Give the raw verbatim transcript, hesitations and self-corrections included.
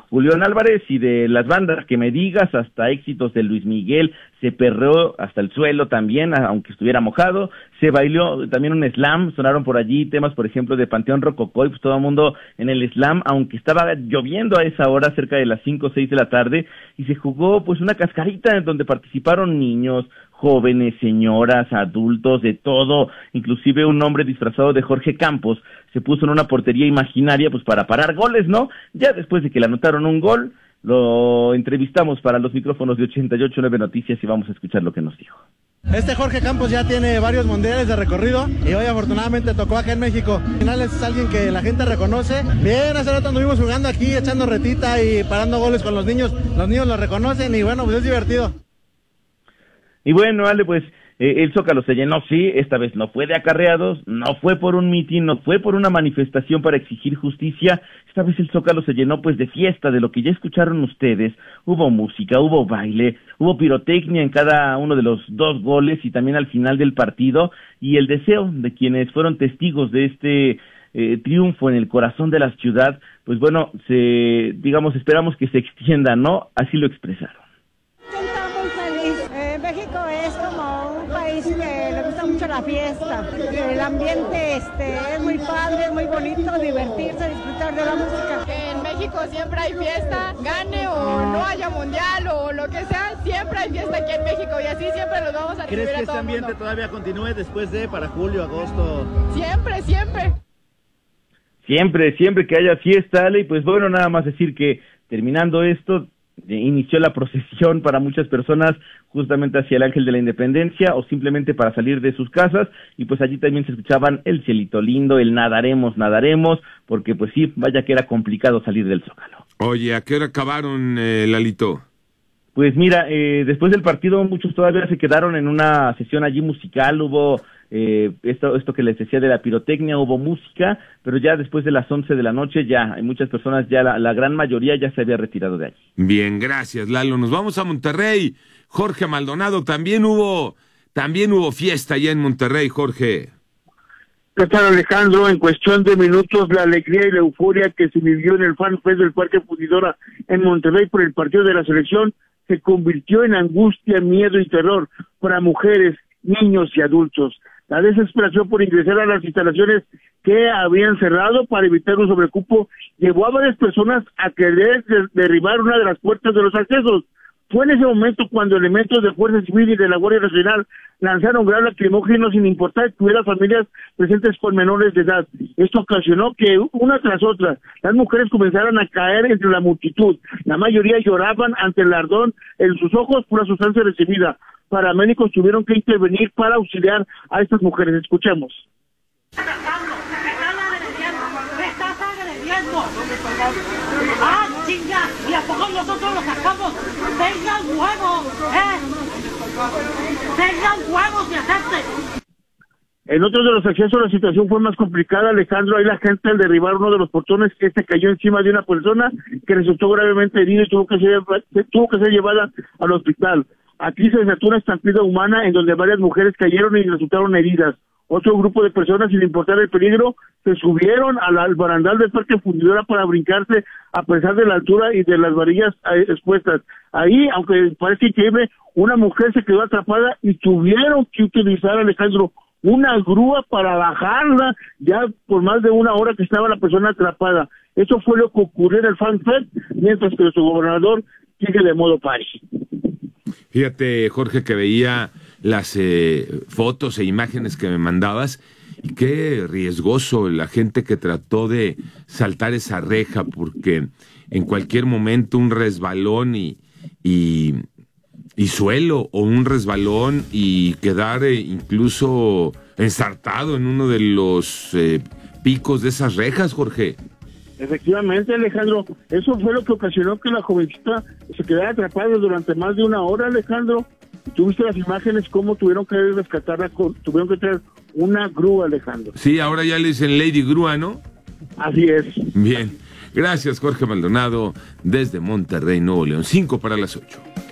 Julián Álvarez, y de las bandas que me digas, hasta éxitos de Luis Miguel, se perreó hasta el suelo también, aunque estuviera mojado, se bailó también un slam, sonaron por allí temas, por ejemplo, de Panteón Rococó, y pues todo el mundo en el slam, aunque estaba lloviendo a esa hora, cerca de las cinco o seis de la tarde, y se jugó pues una cascarita en donde participaron niños, jóvenes, señoras, adultos, de todo, inclusive un hombre disfrazado de Jorge Campos se puso en una portería imaginaria pues para parar goles, ¿no? Ya después de que le anotaron un gol, lo entrevistamos para los micrófonos de ochenta y ocho punto nueve Noticias y vamos a escuchar lo que nos dijo. Este Jorge Campos ya tiene varios mundiales de recorrido y hoy afortunadamente tocó acá en México. Al final es alguien que la gente reconoce. Bien, hace rato anduvimos jugando aquí, echando retita y parando goles con los niños. Los niños lo reconocen y bueno, pues es divertido. Y bueno, Ale, pues eh, el Zócalo se llenó, sí, esta vez no fue de acarreados, no fue por un mitin, no fue por una manifestación para exigir justicia, esta vez el Zócalo se llenó pues de fiesta, de lo que ya escucharon ustedes, hubo música, hubo baile, hubo pirotecnia en cada uno de los dos goles y también al final del partido, y el deseo de quienes fueron testigos de este eh, triunfo en el corazón de la ciudad, pues bueno, se, digamos, esperamos que se extienda, ¿no? Así lo expresaron. México es como un país que le gusta mucho la fiesta, el ambiente este, es muy padre, es muy bonito, divertirse, disfrutar de la música. Que en México siempre hay fiesta, gane o no haya mundial o lo que sea, siempre hay fiesta aquí en México y así siempre los vamos a recibir a todo el mundo. ¿Crees que este ambiente todavía continúe después de, para julio, agosto? Siempre, siempre. Siempre, siempre que haya fiesta, Ale, y pues bueno, nada más decir que terminando esto, inició la procesión para muchas personas justamente hacia el Ángel de la Independencia o simplemente para salir de sus casas y pues allí también se escuchaban el cielito lindo, el nadaremos, nadaremos, porque pues sí, vaya que era complicado salir del Zócalo. Oye, ¿a qué hora acabaron, eh, Lalito? Pues mira, eh, después del partido muchos todavía se quedaron en una sesión allí musical, hubo eh, esto esto que les decía de la pirotecnia, hubo música, pero ya después de las once de la noche ya hay muchas personas, ya la, la gran mayoría ya se había retirado de allí. Bien, gracias, Lalo. Nos vamos a Monterrey. Jorge Maldonado, también hubo, también hubo fiesta allá en Monterrey, Jorge. ¿Qué tal, Alejandro? En cuestión de minutos, la alegría y la euforia que se vivió en el Fan Fest del Parque Fundidora en Monterrey por el partido de la selección se convirtió en angustia, miedo y terror para mujeres, niños y adultos. La desesperación por ingresar a las instalaciones que habían cerrado para evitar un sobrecupo llevó a varias personas a querer derribar una de las puertas de los accesos. Fue en ese momento cuando elementos de Fuerza Civil y de la Guardia Nacional lanzaron gas lacrimógeno sin importar que hubiera familias presentes con menores de edad. Esto ocasionó que una tras otra las mujeres comenzaran a caer entre la multitud. La mayoría lloraban ante el ardor en sus ojos por la sustancia recibida. Paramédicos tuvieron que intervenir para auxiliar a estas mujeres. Escuchemos. ¡Ah, chinga! ¿Y a poco nosotros lo sacamos? ¡Tengan huevos! ¿Eh? ¡Tengan huevos y acepten! En otros de los accesos la situación fue más complicada, Alejandro. Ahí la gente al derribar uno de los portones que se cayó encima de una persona que resultó gravemente herida y tuvo que ser, tuvo que ser llevada al hospital. Aquí se desató una estampida humana en donde varias mujeres cayeron y resultaron heridas. Otro grupo de personas, sin importar el peligro, se subieron al, al barandal del Parque Fundidora para brincarse a pesar de la altura y de las varillas eh, expuestas. Ahí, aunque parece increíble, una mujer se quedó atrapada y tuvieron que utilizar, Alejandro, una grúa para bajarla ya por más de una hora que estaba la persona atrapada. Eso fue lo que ocurrió en el Fan Fest, mientras que su gobernador sigue de modo party. Fíjate, Jorge, que veía las eh, fotos e imágenes que me mandabas y qué riesgoso la gente que trató de saltar esa reja, porque en cualquier momento un resbalón y, y, y suelo o un resbalón y quedar eh, incluso ensartado en uno de los eh, picos de esas rejas, Jorge. Efectivamente, Alejandro, eso fue lo que ocasionó que la jovencita se quedara atrapada durante más de una hora, Alejandro. Tuviste las imágenes, cómo tuvieron que rescatarla, tuvieron que traer una grúa, Alejandro. Sí, ahora ya le dicen Lady Grúa, ¿no? Así es. Bien, gracias, Jorge Maldonado, desde Monterrey, Nuevo León. Cinco para las ocho.